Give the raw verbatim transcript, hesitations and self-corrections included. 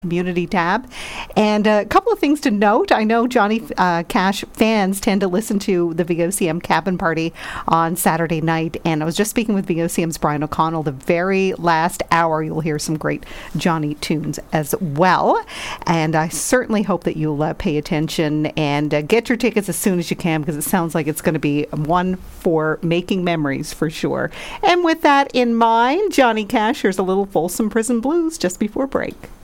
community tab. And a couple of things to note. I know Johnny uh, Cash fans tend to listen to the V O C M Cabin Party on Saturday night. And I was just speaking with V O C M's Brian O'Connell. The very last hour, you'll hear some great Johnny tunes as well. And I certainly hope that you'll uh, pay attention and uh, get your tickets as soon as you can, because it sounds like it's going to be one for making memories for sure. And with that in mind, Johnny Cash, here's a little Folsom Prison Blues just before break.